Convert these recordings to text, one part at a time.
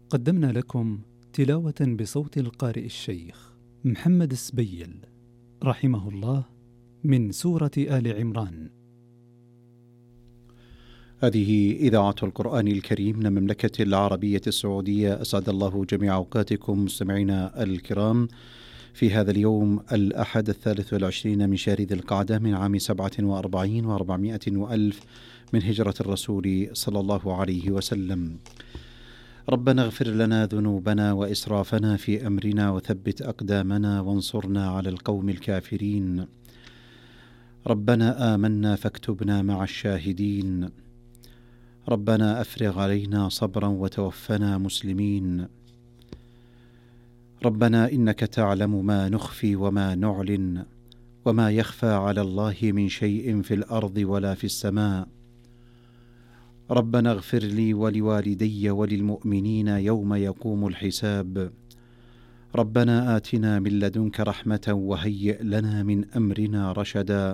قدمنا لكم تلاوة بصوت القارئ الشيخ محمد السبيل رحمه الله من سورة آل عمران. هذه إذاعة القرآن الكريم من مملكة العربية السعودية. أسعد الله جميع أوقاتكم مستمعينا الكرام في هذا اليوم الأحد 23 من شهر ذي القعدة من عام 47 و400 وألف من هجرة الرسول صلى الله عليه وسلم. ربنا اغفر لنا ذنوبنا وإسرافنا في أمرنا وثبت أقدامنا وانصرنا على القوم الكافرين. ربنا آمنا فاكتبنا مع الشاهدين. ربنا أفرغ علينا صبرا وتوفنا مسلمين. ربنا إنك تعلم ما نخفي وما نعلن وما يخفى على الله من شيء في الأرض ولا في السماء. ربنا اغفر لي ولوالدي وللمؤمنين يوم يقوم الحساب. ربنا آتنا من لدنك رحمة وهيئ لنا من أمرنا رشدا.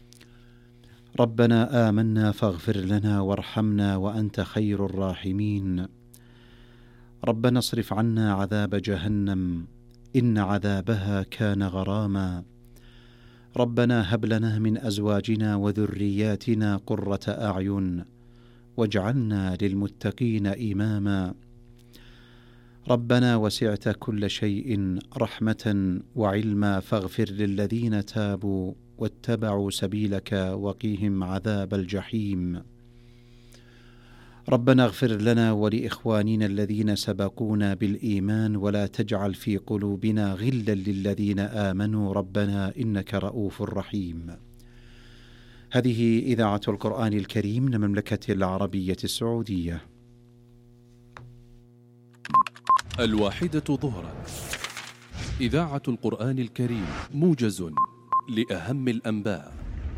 ربنا آمنا فاغفر لنا وارحمنا وأنت خير الراحمين. ربنا اصرف عنا عذاب جهنم إن عذابها كان غراما. ربنا هب لنا من أزواجنا وذرياتنا قرة أعين واجعلنا للمتقين إماما. ربنا وسعت كل شيء رحمة وعلما فاغفر للذين تابوا واتبعوا سبيلك وقيهم عذاب الجحيم. ربنا اغفر لنا ولإخواننا الذين سبقونا بالإيمان ولا تجعل في قلوبنا غلا للذين آمنوا ربنا إنك رؤوف رحيم. هذه إذاعة القرآن الكريم من المملكة العربية السعودية. 1 ظهرا إذاعة القرآن الكريم موجز لأهم الأنباء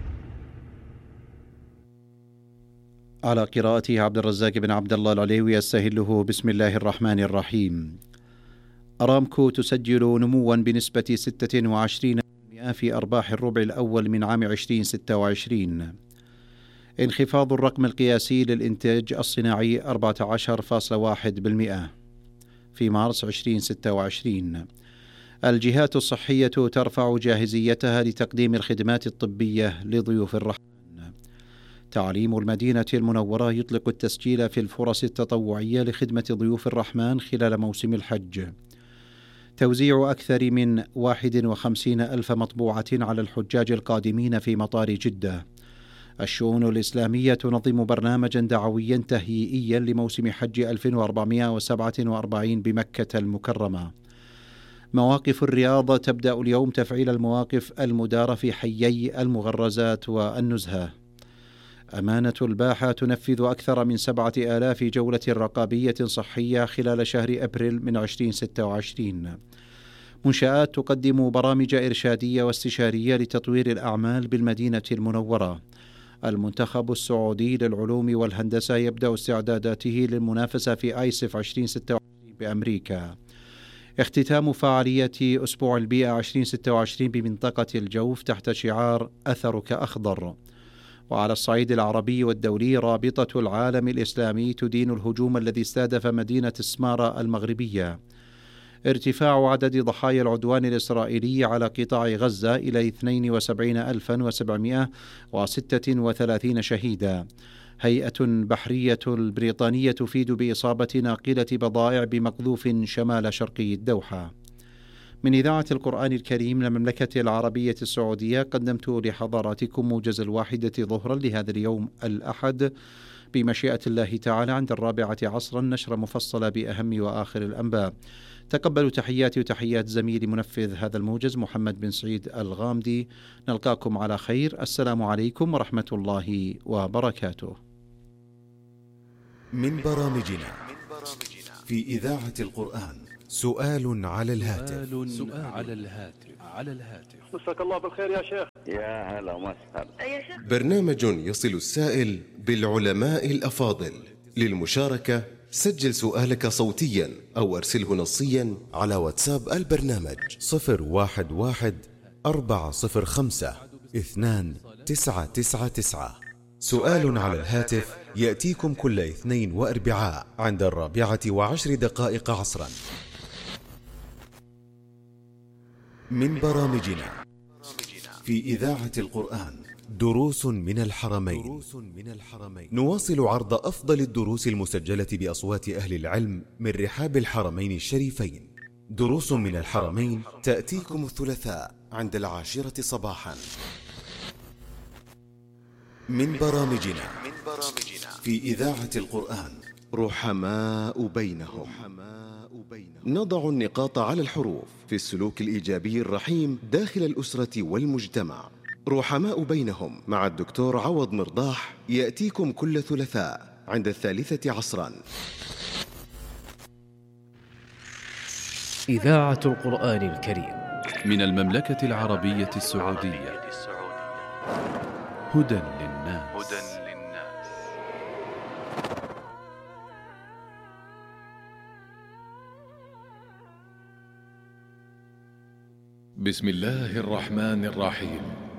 على قراءته عبد الرزاق بن عبد الله العليوي يستهله. بسم الله الرحمن الرحيم. أرامكو تسجل نموا بنسبة 26% في أرباح الربع الأول من عام 2026. انخفاض الرقم القياسي للإنتاج الصناعي 14.1% في مارس 2026. الجهات الصحية ترفع جاهزيتها لتقديم الخدمات الطبية لضيوف الرحمن. تعليم المدينة المنورة يطلق التسجيل في الفرص التطوعية لخدمة ضيوف الرحمن خلال موسم الحج. توزيع أكثر من 51 ألف مطبوعة على الحجاج القادمين في مطار جدة. الشؤون الإسلامية تنظم برنامجا دعويا تهيئيا لموسم حج 1447 بمكة المكرمة. مواقف الرياض تبدأ اليوم تفعيل المواقف المدارة في حيي المغرزات والنزهة. أمانة الباحة تنفذ أكثر من 7000 جولة رقابية صحية خلال شهر أبريل من 2026. منشآت تقدم برامج إرشادية واستشارية لتطوير الأعمال بالمدينة المنورة. المنتخب السعودي للعلوم والهندسة يبدأ استعداداته للمنافسة في آيسف 2026 بأمريكا. اختتام فعالية أسبوع البيئة 2026 بمنطقة الجوف تحت شعار أثرك أخضر. وعلى الصعيد العربي والدولي رابطة العالم الإسلامي تدين الهجوم الذي استهدف مدينة سمارة المغربية. ارتفاع عدد ضحايا العدوان الإسرائيلي على قطاع غزة إلى 72,736 شهيدا. هيئة بحرية البريطانية تفيد بإصابة ناقلة بضائع بمقذوف شمال شرقي الدوحة. من إذاعة القرآن الكريم للمملكة العربية السعودية قدمت لحضراتكم موجز 1 ظهرا لهذا اليوم الأحد بمشيئة الله تعالى عند 4 عصرا نشرة مفصلة بأهم وآخر الأنباء. تقبلوا تحياتي وتحيات زميلي منفذ هذا الموجز محمد بن سعيد الغامدي. نلقاكم على خير. السلام عليكم ورحمة الله وبركاته. من برامجنا في إذاعة القرآن سؤال على الهاتف. مساك الله بالخير يا شيخ. يا هلا وسهلا. برنامج يصل السائل بالعلماء الأفاضل. للمشاركة سجل سؤالك صوتيا أو أرسله نصيا على واتساب البرنامج 011-405-2999. سؤال على الهاتف يأتيكم كل اثنين وأربعاء عند 4:10 عصرا. من برامجنا في إذاعة القرآن دروس من الحرمين. نواصل عرض أفضل الدروس المسجلة بأصوات أهل العلم من رحاب الحرمين الشريفين. دروس من الحرمين تأتيكم الثلاثاء عند 10 صباحا. من برامجنا في إذاعة القرآن رحماء بينهم. نضع النقاط على الحروف في السلوك الإيجابي الرحيم داخل الأسرة والمجتمع. رحماء بينهم مع الدكتور عوض مرضاح يأتيكم كل ثلاثاء عند 3 عصرا. إذاعة القرآن الكريم من المملكة العربية السعودية. هدى للناس. بسم الله الرحمن الرحيم.